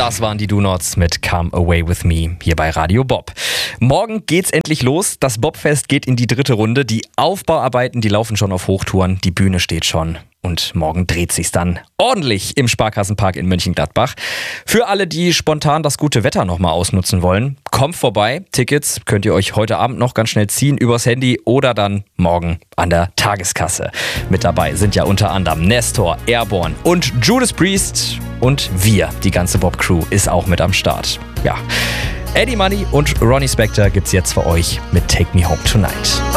Das waren die Do-Nots mit Come Away With Me hier bei Radio Bob. Morgen geht's endlich los. Das Bobfest geht in die 3. Runde. Die Aufbauarbeiten, die laufen schon auf Hochtouren. Die Bühne steht schon. Und morgen dreht sich's dann ordentlich im Sparkassenpark in Mönchengladbach. Für alle, die spontan das gute Wetter nochmal ausnutzen wollen, kommt vorbei. Tickets könnt ihr euch heute Abend noch ganz schnell ziehen übers Handy oder dann morgen an der Tageskasse. Mit dabei sind ja unter anderem Nestor, Airborne und Judas Priest. Und wir, die ganze Bob-Crew, ist auch mit am Start. Ja, Eddie Money und Ronnie Spector gibt's jetzt für euch mit Take Me Home Tonight.